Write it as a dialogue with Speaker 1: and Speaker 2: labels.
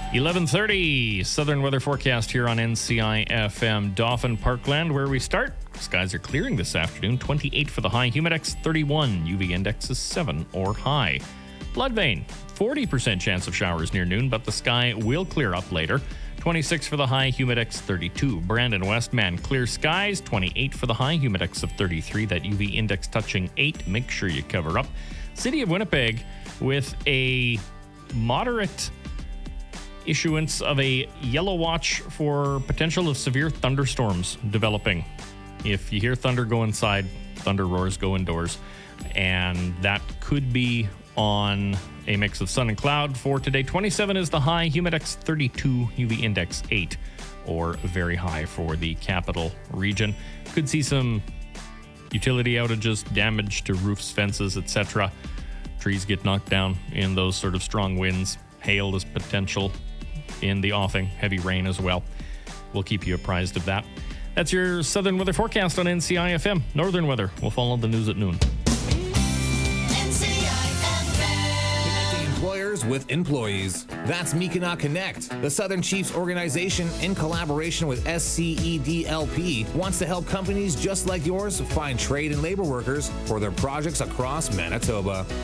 Speaker 1: 11:30 Southern weather forecast here on NCI FM Dauphin Parkland, where we start. Skies are clearing this afternoon. 28 for the high, humidex 31, UV index is 7 or high. Bloodvein, 40% chance of showers near noon, but the sky will clear up later. 26 for the high, humidex 32. Brandon Westman, clear skies, 28 for the high, humidex of 33. That UV index touching 8. Make sure you cover up. City of Winnipeg with a moderate issuance of a yellow watch for potential of severe thunderstorms developing. If you hear thunder, go inside. Thunder roars, go indoors. And that could be on a mix of sun and cloud for today. 27 is the high, humidex 32, UV index 8, or very high for the capital region. Could see some utility outages, damage to roofs, fences, etc. Trees get knocked down in those sort of strong winds. Hail is potential in the offing, heavy rain as well. We'll keep you apprised of that. That's your Southern weather forecast on NCI FM. Northern weather will follow the news at noon.
Speaker 2: Connecting employers with employees. That's Mikina Connect. The Southern Chiefs organization, in collaboration with SCEDLP, wants to help companies just like yours find trade and labor workers for their projects across Manitoba.